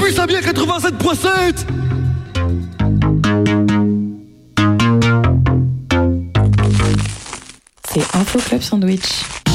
puis ça bien 87.7. C'est Info Club Sandwich.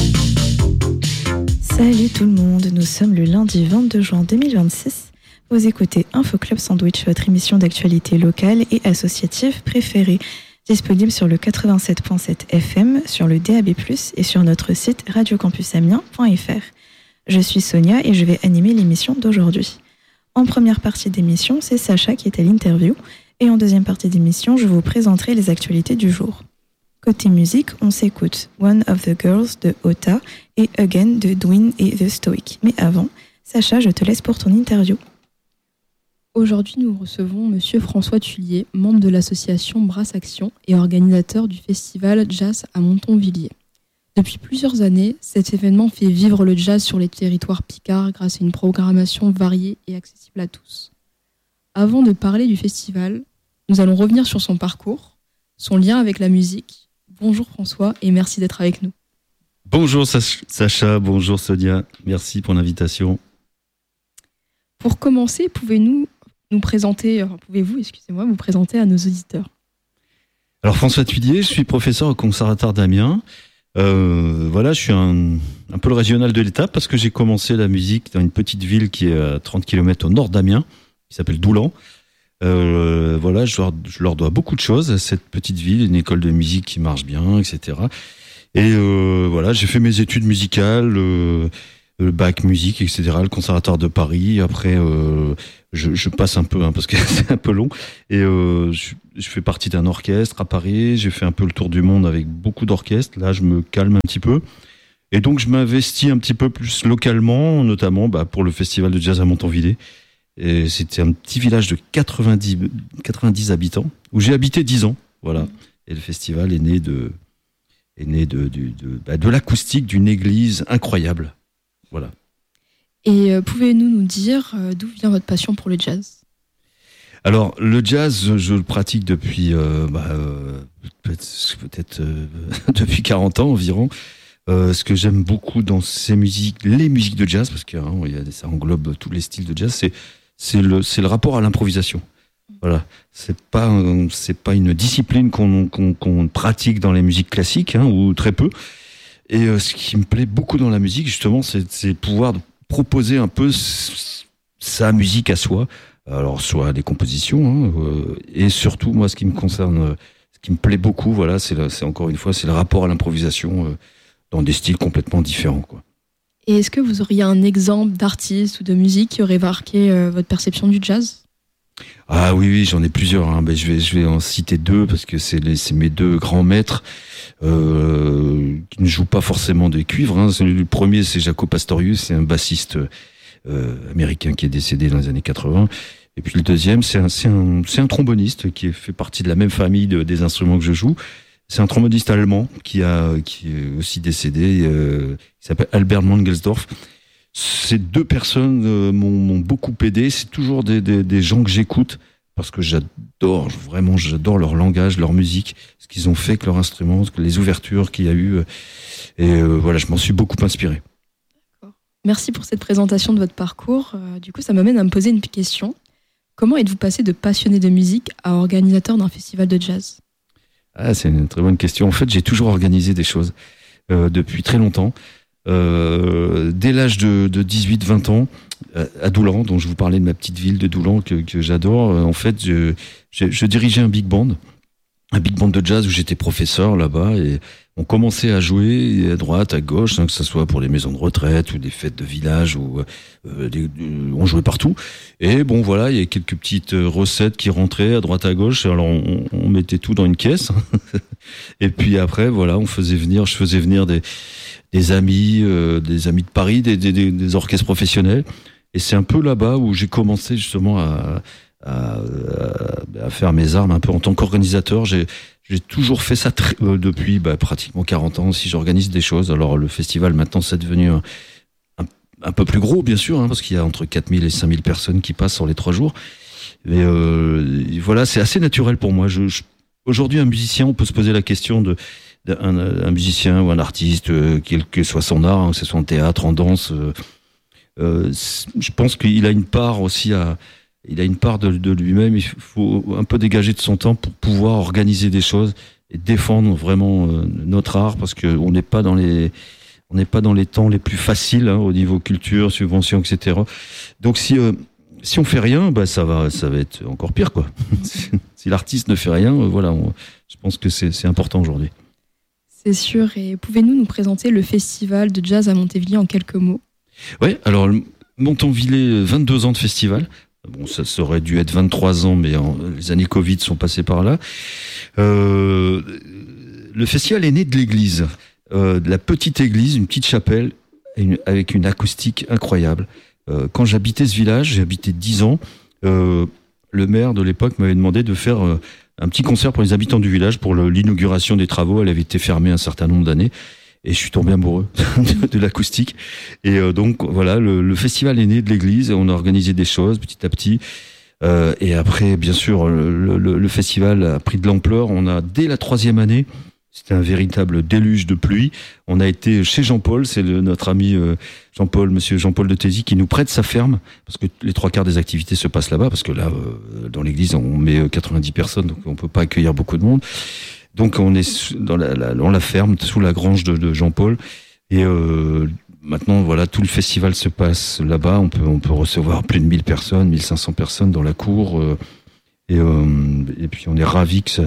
Salut tout le monde, nous sommes le lundi 22 juin 2026. Vous écoutez Info Club Sandwich, votre émission d'actualité locale et associative préférée, disponible sur le 87.7 FM, sur le DAB+, et sur notre site radiocampusamiens.fr. Je suis Sonia et je vais animer l'émission d'aujourd'hui. En première partie d'émission, c'est Sacha qui est à l'interview, et en deuxième partie d'émission, je vous présenterai les actualités du jour. Côté musique, on s'écoute One of the Girls de Ota et Again de Dwayne et The Stoic. Mais avant, Sacha, je te laisse pour ton interview. Aujourd'hui, nous recevons Monsieur François Tullier, membre de l'association Brasse Action et organisateur du festival Jazz à Montonvilliers. Depuis plusieurs années, cet événement fait vivre le jazz sur les territoires picards grâce à une programmation variée et accessible à tous. Avant de parler du festival, nous allons revenir sur son parcours, son lien avec la musique. Bonjour François et merci d'être avec nous. Bonjour Sacha, bonjour Sonia, merci pour l'invitation. Pour commencer, pouvez-vous vous présenter à nos auditeurs? Alors François Tullier, je suis professeur au Conservatoire d'Amiens. Je suis un peu le régional de l'État parce que j'ai commencé la musique dans une petite ville qui est à 30 km au nord d'Amiens, qui s'appelle Doulan. Je leur dois beaucoup de choses à cette petite ville, une école de musique qui marche bien, etc. Et j'ai fait mes études musicales, le bac musique, etc., le conservatoire de Paris. Après, je passe un peu, parce que c'est un peu long. Et je fais partie d'un orchestre à Paris. J'ai fait un peu le tour du monde avec beaucoup d'orchestres. Là, je me calme un petit peu. Et donc, je m'investis un petit peu plus localement, notamment pour le festival de jazz à Montonvilliers. Et c'était un petit village de 90 habitants où j'ai habité 10 ans, voilà. Et le festival est né de l'acoustique d'une église incroyable, voilà. Et pouvez-vous nous dire d'où vient votre passion pour le jazz? Alors le jazz, je le pratique depuis peut-être depuis 40 ans environ. Ce que j'aime beaucoup dans les musiques de jazz, parce que ça englobe tous les styles de jazz, c'est le rapport à l'improvisation. Voilà, c'est pas une discipline qu'on pratique dans les musiques classiques, ou très peu. Et ce qui me plaît beaucoup dans la musique, justement, c'est pouvoir proposer un peu sa musique à soi. Alors, soit les compositions, et surtout, moi, ce qui me concerne, ce qui me plaît beaucoup, voilà, c'est encore une fois, c'est le rapport à l'improvisation dans des styles complètement différents, quoi. Et est-ce que vous auriez un exemple d'artiste ou de musique qui aurait marqué votre perception du jazz? Ah oui, j'en ai plusieurs. Je vais en citer deux parce que c'est mes deux grands maîtres qui ne jouent pas forcément des cuivres. Le premier, c'est Jaco Pastorius, c'est un bassiste américain qui est décédé dans les années 80. Et puis le deuxième, c'est un tromboniste qui fait partie de la même famille des instruments que je joue. C'est un tromboniste allemand qui est aussi décédé, qui s'appelle Albert Mangelsdorf. Ces deux personnes m'ont beaucoup aidé. C'est toujours des gens que j'écoute parce que j'adore leur langage, leur musique, ce qu'ils ont fait avec leur instrument, les ouvertures qu'il y a eu. Et je m'en suis beaucoup inspiré. D'accord. Merci pour cette présentation de votre parcours. Du coup, ça m'amène à me poser une question. Comment êtes-vous passé de passionné de musique à organisateur d'un festival de jazz? C'est une très bonne question. En fait, j'ai toujours organisé des choses depuis très longtemps. Dès l'âge de 18-20 ans, à Doulan, dont je vous parlais de ma petite ville de Doulan que j'adore, en fait, je dirigeais un big band de jazz où j'étais professeur là-bas et on commençait à jouer à droite, à gauche, que ce soit pour les maisons de retraite ou des fêtes de village, ou on jouait partout. Et bon, voilà, il y a quelques petites recettes qui rentraient à droite, à gauche. Alors on mettait tout dans une caisse. Et puis après, voilà, je faisais venir des amis de Paris, des orchestres professionnels. Et c'est un peu là-bas où j'ai commencé justement à faire mes armes un peu en tant qu'organisateur. J'ai toujours fait ça depuis pratiquement 40 ans. Si j'organise des choses, alors le festival maintenant c'est devenu un peu plus gros bien sûr, parce qu'il y a entre 4000 et 5000 personnes qui passent sur les 3 jours. Mais voilà, c'est assez naturel pour moi. Aujourd'hui, un musicien, on peut se poser la question d'un musicien ou un artiste, quel que soit son art, que ce soit en théâtre, en danse, je pense qu'il a une part aussi il a une part de lui-même. Il faut un peu dégager de son temps pour pouvoir organiser des choses et défendre vraiment notre art, parce que on n'est pas dans les temps les plus faciles au niveau culture, subventions, etc. Donc si on fait rien, ça va être encore pire, quoi. Si l'artiste ne fait rien, je pense que c'est important aujourd'hui. C'est sûr. Et pouvez-nous nous présenter le festival de jazz à Montévilliers en quelques mots? Oui, alors Montonvillers, 22 ans de festival. Bon, ça aurait dû être 23 ans, mais les années Covid sont passées par là. Le festival est né de l'église, de la petite église, une petite chapelle, avec une acoustique incroyable. Quand j'habitais ce village, j'ai habité 10 ans, le maire de l'époque m'avait demandé de faire un petit concert pour les habitants du village pour l'inauguration des travaux. Elle avait été fermée un certain nombre d'années. Et je suis tombé amoureux de l'acoustique. Et donc voilà, le festival est né de l'église. On a organisé des choses petit à petit. Et après, bien sûr, le festival a pris de l'ampleur. On a, dès la 3e année, c'était un véritable déluge de pluie. On a été chez Jean-Paul, c'est notre ami monsieur Jean-Paul de Thézy, qui nous prête sa ferme, parce que les 3/4 des activités se passent là-bas, parce que là, dans l'église, on met 90 personnes, donc on peut pas accueillir beaucoup de monde. Donc on est dans la ferme, sous la grange de Jean-Paul. Et maintenant, voilà, tout le festival se passe là-bas. On peut recevoir plus de 1000 personnes, 1500 personnes dans la cour. Et puis on est ravis que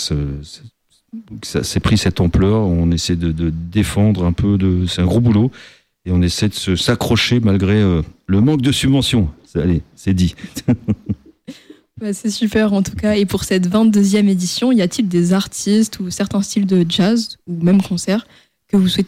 ça s'est pris cette ampleur. On essaie de défendre un peu c'est un gros boulot. Et on essaie de s'accrocher malgré le manque de subventions. Allez, c'est dit. C'est super en tout cas. Et pour cette 22e édition, y a-t-il des artistes ou certains styles de jazz ou même concerts que vous souhaitez